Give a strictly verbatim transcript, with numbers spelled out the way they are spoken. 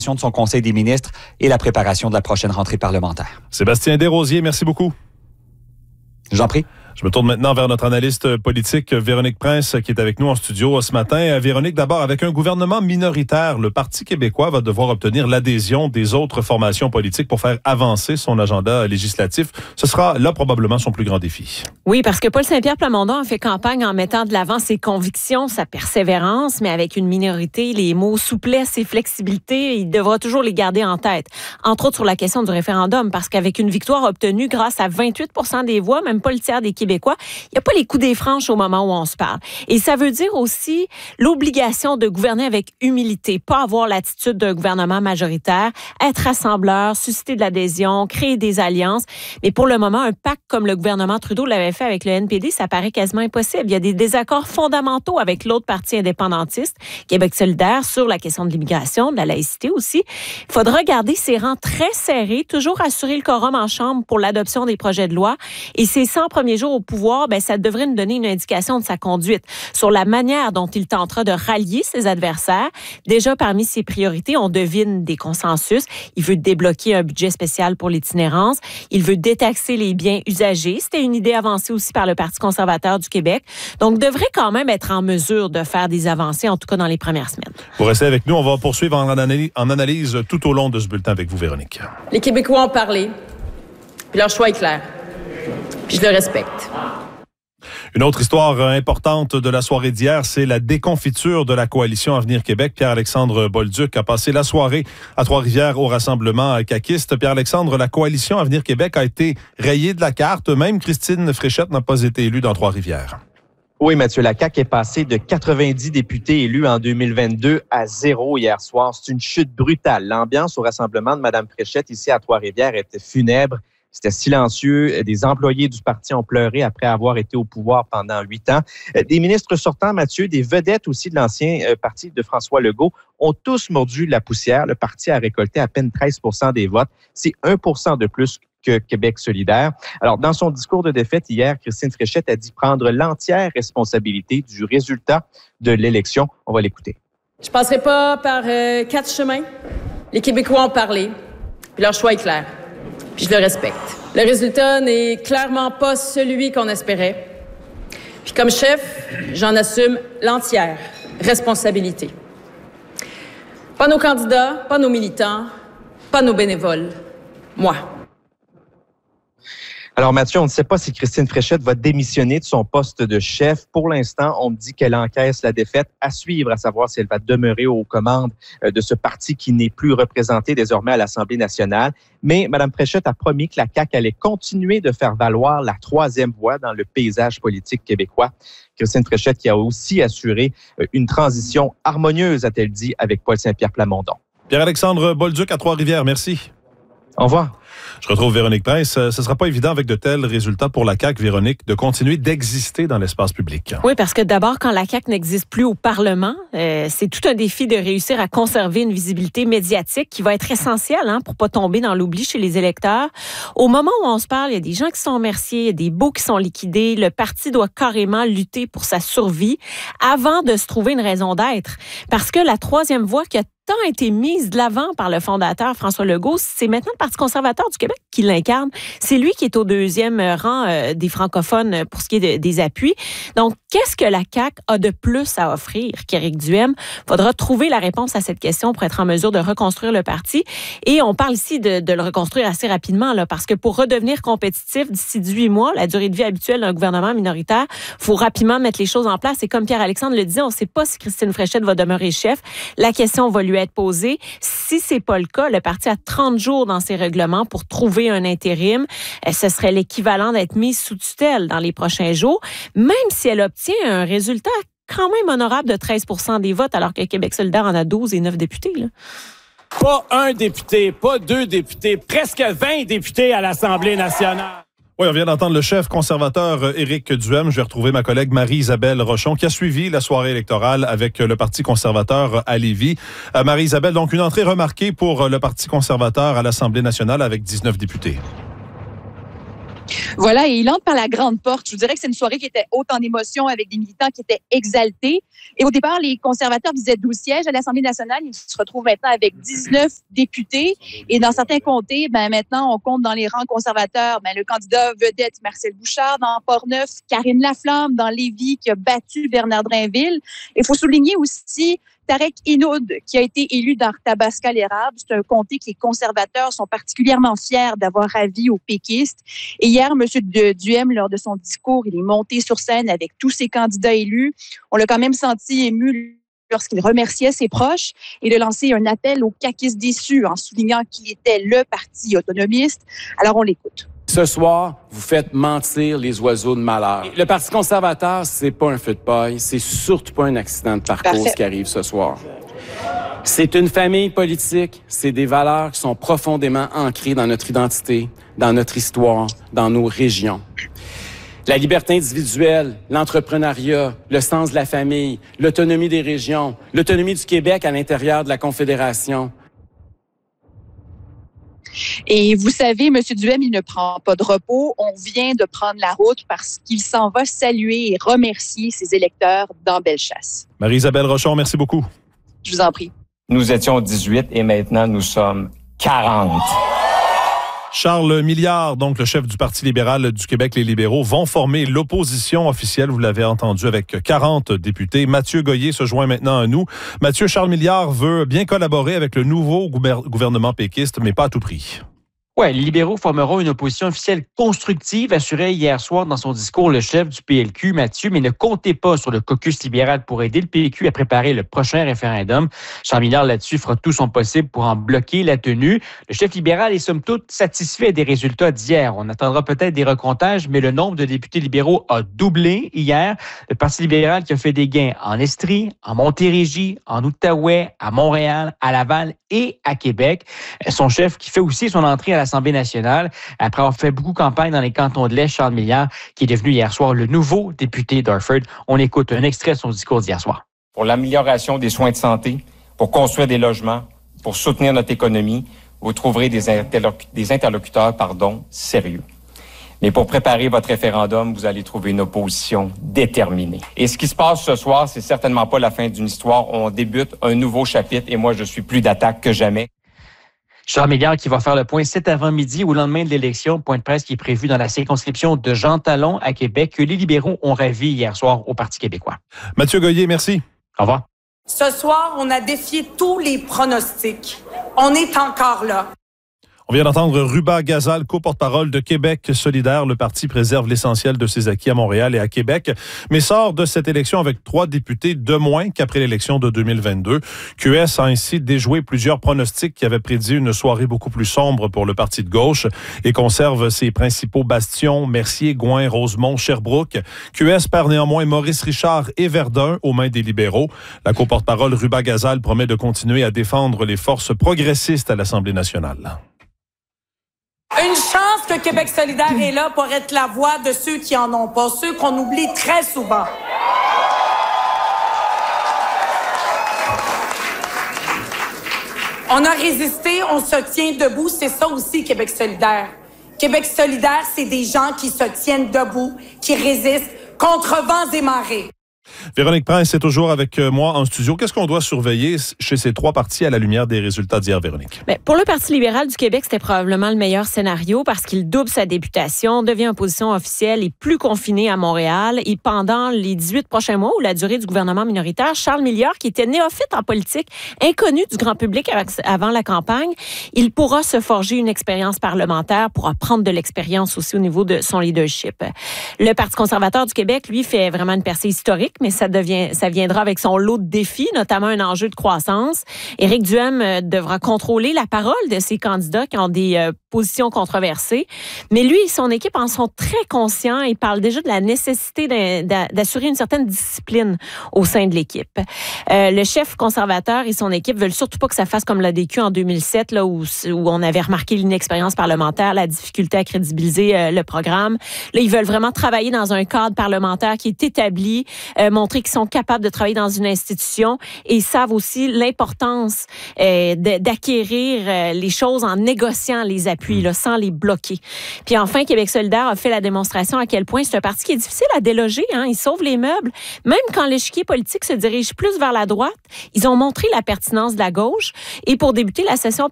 de son Conseil des ministres et la préparation de la prochaine rentrée parlementaire. Sébastien Desrosiers, merci beaucoup. J'en prie. Je me tourne maintenant vers notre analyste politique Véronique Prince qui est avec nous en studio ce matin. Véronique, d'abord, avec un gouvernement minoritaire, le Parti québécois va devoir obtenir l'adhésion des autres formations politiques pour faire avancer son agenda législatif. Ce sera là probablement son plus grand défi. Oui, parce que Paul Saint-Pierre Plamondon a fait campagne en mettant de l'avant ses convictions, sa persévérance, mais avec une minorité, les mots souplesse et flexibilité, il devra toujours les garder en tête. Entre autres sur la question du référendum, parce qu'avec une victoire obtenue grâce à vingt-huit pour cent des voix, même pas le tiers des Québécois, il n'y a pas les coups des franches au moment où on se parle. Et ça veut dire aussi l'obligation de gouverner avec humilité, pas avoir l'attitude d'un gouvernement majoritaire, être rassembleur, susciter de l'adhésion, créer des alliances. Mais pour le moment, un pacte comme le gouvernement Trudeau l'avait fait avec le N P D, ça paraît quasiment impossible. Il y a des désaccords fondamentaux avec l'autre parti indépendantiste, Québec solidaire, sur la question de l'immigration, de la laïcité aussi. Il faudra garder ses rangs très serrés, toujours assurer le quorum en chambre pour l'adoption des projets de loi. Et ses cent premiers jours au pouvoir, ben, ça devrait nous donner une indication de sa conduite sur la manière dont il tentera de rallier ses adversaires. Déjà, parmi ses priorités, on devine des consensus. Il veut débloquer un budget spécial pour l'itinérance. Il veut détaxer les biens usagés. C'était une idée avancée aussi par le Parti conservateur du Québec. Donc, devrait quand même être en mesure de faire des avancées, en tout cas dans les premières semaines. Pour rester avec nous, on va poursuivre en analyse, en analyse tout au long de ce bulletin avec vous, Véronique. Les Québécois ont parlé, puis leur choix est clair. Puis je le respecte. Une autre histoire importante de la soirée d'hier, c'est la déconfiture de la coalition Avenir Québec. Pierre-Alexandre Bolduc a passé la soirée à Trois-Rivières au rassemblement caquiste. Pierre-Alexandre, la coalition Avenir Québec a été rayée de la carte. Même Christine Fréchette n'a pas été élue dans Trois-Rivières. Oui, Mathieu, la C A Q est passée de quatre-vingt-dix députés élus en deux mille vingt-deux à zéro hier soir. C'est une chute brutale. L'ambiance au rassemblement de Mme Fréchette ici à Trois-Rivières était funèbre. C'était silencieux. Des employés du parti ont pleuré après avoir été au pouvoir pendant huit ans. Des ministres sortants, Mathieu, des vedettes aussi de l'ancien parti de François Legault, ont tous mordu la poussière. Le parti a récolté à peine treize pour cent des votes. C'est un pour cent de plus que Québec solidaire. Alors, dans son discours de défaite hier, Christine Fréchette a dit prendre l'entière responsabilité du résultat de l'élection. On va l'écouter. Je ne passerai pas par euh, quatre chemins. Les Québécois ont parlé, puis leur choix est clair. Puis je le respecte. Le résultat n'est clairement pas celui qu'on espérait. Puis comme chef, j'en assume l'entière responsabilité. Pas nos candidats, pas nos militants, pas nos bénévoles. Moi. Alors Mathieu, on ne sait pas si Christine Fréchette va démissionner de son poste de chef. Pour l'instant, on me dit qu'elle encaisse la défaite. À suivre, à savoir si elle va demeurer aux commandes de ce parti qui n'est plus représenté désormais à l'Assemblée nationale. Mais Mme Fréchette a promis que la C A Q allait continuer de faire valoir la troisième voie dans le paysage politique québécois. Christine Fréchette qui a aussi assuré une transition harmonieuse, a-t-elle dit, avec Paul Saint-Pierre Plamondon. Pierre-Alexandre Bolduc à Trois-Rivières, merci. Au revoir. Je retrouve Véronique Prince. Ce ne sera pas évident avec de tels résultats pour la C A Q, Véronique, de continuer d'exister dans l'espace public. Oui, parce que d'abord, quand la C A Q n'existe plus au Parlement, euh, c'est tout un défi de réussir à conserver une visibilité médiatique qui va être essentielle hein, pour ne pas tomber dans l'oubli chez les électeurs. Au moment où on se parle, il y a des gens qui sont remerciés, il y a des baux qui sont liquidés. Le parti doit carrément lutter pour sa survie avant de se trouver une raison d'être. Parce que la troisième voie qui a tant été mise de l'avant par le fondateur François Legault, c'est maintenant le Parti conservateur du Québec qui l'incarne. C'est lui qui est au deuxième rang euh, des francophones pour ce qui est de, des appuis. Donc, qu'est-ce que la C A Q a de plus à offrir qu'Éric Duhaime? Il faudra trouver la réponse à cette question pour être en mesure de reconstruire le parti. Et on parle ici de, de le reconstruire assez rapidement, là, parce que pour redevenir compétitif d'ici dix-huit mois, la durée de vie habituelle d'un gouvernement minoritaire, il faut rapidement mettre les choses en place. Et comme Pierre-Alexandre le disait, on ne sait pas si Christine Fréchette va demeurer chef. La question va lui être posée. Si c'est pas le cas, le parti a trente jours dans ses règlements pour trouver un intérim. Ce serait l'équivalent d'être mis sous tutelle dans les prochains jours, même si elle obtient un résultat quand même honorable de treize pour cent des votes, alors que Québec solidaire en a douze et neuf députés. Là. Pas un député, pas deux députés, presque vingt députés à l'Assemblée nationale. Oui, on vient d'entendre le chef conservateur Éric Duhaime. Je vais retrouver ma collègue Marie-Isabelle Rochon qui a suivi la soirée électorale avec le Parti conservateur à Lévis. Euh, Marie-Isabelle, donc une entrée remarquée pour le Parti conservateur à l'Assemblée nationale avec dix-neuf députés. Voilà, et il entre par la grande porte. Je vous dirais que c'est une soirée qui était haute en émotion avec des militants qui étaient exaltés. Et au départ, les conservateurs visaient douze sièges à l'Assemblée nationale. Ils se retrouvent maintenant avec dix-neuf députés. Et dans certains comtés, ben, maintenant, on compte dans les rangs conservateurs ben, le candidat vedette Marcel Bouchard dans Portneuf, Karine Laflamme dans Lévis qui a battu Bernard Drainville. Il faut souligner aussi Tarek Hinoud, qui a été élu dans Tabasca-l'Érable. C'est un comté qui est conservateur, sont particulièrement fiers d'avoir ravi aux péquistes. Et hier, M. Duhem, lors de son discours, il est monté sur scène avec tous ses candidats élus. On l'a quand même senti ému lorsqu'il remerciait ses proches et de lancer un appel aux caquistes déçus en soulignant qu'il était le parti autonomiste. Alors, on l'écoute. Ce soir, vous faites mentir les oiseaux de malheur. Le Parti conservateur, c'est pas un feu de paille, c'est surtout pas un accident de parcours Parfait. Ce qui arrive ce soir. C'est une famille politique, c'est des valeurs qui sont profondément ancrées dans notre identité, dans notre histoire, dans nos régions. La liberté individuelle, l'entrepreneuriat, le sens de la famille, l'autonomie des régions, l'autonomie du Québec à l'intérieur de la Confédération. Et vous savez, M. Duhem, il ne prend pas de repos. On vient de prendre la route parce qu'il s'en va saluer et remercier ses électeurs dans Bellechasse. Marie-Isabelle Rochon, merci beaucoup. Je vous en prie. Nous étions dix-huit et maintenant nous sommes quarante. Charles Milliard, donc le chef du Parti libéral du Québec, les libéraux, vont former l'opposition officielle, vous l'avez entendu, avec quarante députés. Mathieu Goyer se joint maintenant à nous. Mathieu, Charles Milliard veut bien collaborer avec le nouveau gouvernement péquiste, mais pas à tout prix. Oui, les libéraux formeront une opposition officielle constructive, assurait hier soir dans son discours le chef du P L Q, Mathieu, mais ne comptez pas sur le caucus libéral pour aider le P Q à préparer le prochain référendum. Charles Milliard, là-dessus, fera tout son possible pour en bloquer la tenue. Le chef libéral est somme toute satisfait des résultats d'hier. On attendra peut-être des recomptages, mais le nombre de députés libéraux a doublé hier. Le Parti libéral qui a fait des gains en Estrie, en Montérégie, en Outaouais, à Montréal, à Laval et à Québec. Son chef qui fait aussi son entrée à l'Assemblée nationale, après avoir fait beaucoup campagne dans les cantons de l'Est, Charles Milliard, qui est devenu hier soir le nouveau député d'Harford. On écoute un extrait de son discours d'hier soir. Pour l'amélioration des soins de santé, pour construire des logements, pour soutenir notre économie, vous trouverez des, interloc- des interlocuteurs pardon, sérieux. Mais pour préparer votre référendum, vous allez trouver une opposition déterminée. Et ce qui se passe ce soir, c'est certainement pas la fin d'une histoire. On débute un nouveau chapitre et moi, je suis plus d'attaque que jamais. Charles Milliard qui va faire le point cet avant-midi au lendemain de l'élection. Point de presse qui est prévu dans la circonscription de Jean Talon à Québec que les libéraux ont ravi hier soir au Parti québécois. Mathieu Goyer, merci. Au revoir. Ce soir, on a défié tous les pronostics. On est encore là. On vient d'entendre Ruba Gazal, co-porte-parole de Québec solidaire. Le parti préserve l'essentiel de ses acquis à Montréal et à Québec, mais sort de cette élection avec trois députés de moins qu'après l'élection de deux mille vingt-deux. Q S a ainsi déjoué plusieurs pronostics qui avaient prédit une soirée beaucoup plus sombre pour le parti de gauche et conserve ses principaux bastions, Mercier, Gouin, Rosemont, Sherbrooke. Q S perd néanmoins Maurice Richard et Verdun aux mains des libéraux. La co-porte-parole Ruba Gazal promet de continuer à défendre les forces progressistes à l'Assemblée nationale. Une chance que Québec solidaire est là pour être la voix de ceux qui en ont pas, ceux qu'on oublie très souvent. On a résisté, on se tient debout, c'est ça aussi Québec solidaire. Québec solidaire, c'est des gens qui se tiennent debout, qui résistent contre vents et marées. Véronique Prince est toujours avec moi en studio. Qu'est-ce qu'on doit surveiller chez ces trois partis à la lumière des résultats d'hier, Véronique? Bien, pour le Parti libéral du Québec, c'était probablement le meilleur scénario parce qu'il double sa députation, devient en position officielle et plus confiné à Montréal. Et pendant les dix-huit prochains mois, ou la durée du gouvernement minoritaire, Charles Milliard, qui était néophyte en politique, inconnu du grand public avant la campagne, il pourra se forger une expérience parlementaire, pourra prendre de l'expérience aussi au niveau de son leadership. Le Parti conservateur du Québec, lui, fait vraiment une percée historique, mais ça devient, ça viendra avec son lot de défis, notamment un enjeu de croissance. Éric Duhem euh, devra contrôler la parole de ses candidats qui ont des euh, positions controversées. Mais lui et son équipe en sont très conscients et parlent déjà de la nécessité d'assurer une certaine discipline au sein de l'équipe. Euh, le chef conservateur et son équipe veulent surtout pas que ça fasse comme l'A D Q en deux mille sept, là, où, où on avait remarqué l'inexpérience parlementaire, la difficulté à crédibiliser euh, le programme. Là, ils veulent vraiment travailler dans un cadre parlementaire qui est établi, euh, montrer qu'ils sont capables de travailler dans une institution et ils savent aussi l'importance euh, de, d'acquérir euh, les choses en négociant les appuis, là, sans les bloquer. Puis enfin, Québec solidaire a fait la démonstration à quel point c'est un parti qui est difficile à déloger. Hein. Il sauve les meubles. Même quand l'échiquier politique se dirige plus vers la droite, ils ont montré la pertinence de la gauche. Et pour débuter la session